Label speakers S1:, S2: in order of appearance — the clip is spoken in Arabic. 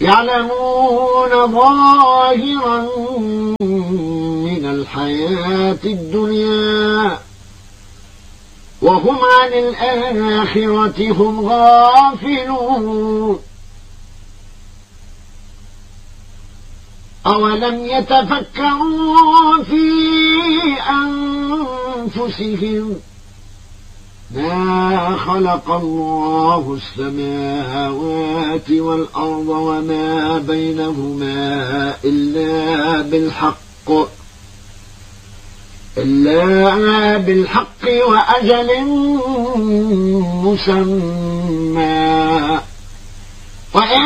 S1: يعلمون ظاهرا من الحياة الدنيا وهم عن الآخرة هم غافلون أولم يتفكروا في أنفسهم ما خلق الله السماوات والأرض وما بينهما إلا بالحق وأجل مسمى